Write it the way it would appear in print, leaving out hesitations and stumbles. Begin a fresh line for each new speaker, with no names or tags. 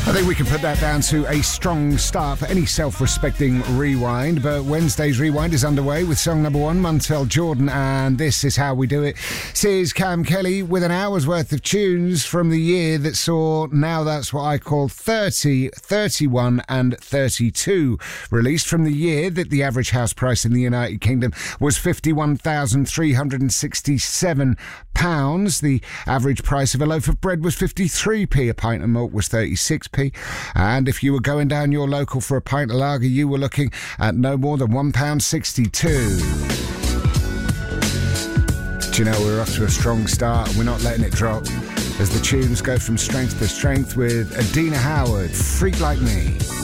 I think we can put that down to a strong start for any self-respecting rewind, but Wednesday's rewind is underway with song number 1, Montel Jordan, and this is how we do it. This is Cam Kelly with an hour's worth of tunes from the year that saw, now that's what I call 30, 31 and 32, released from the year that the average house price in the United Kingdom was £51,367. The average price of a loaf of bread was 53p, a pint of milk was 36p, and if you were going down your local for a pint of lager, you were looking at no more than £1.62. Do you know, we're off to a strong start and we're not letting it drop as the tunes go from strength to strength with Adina Howard, Freak Like Me.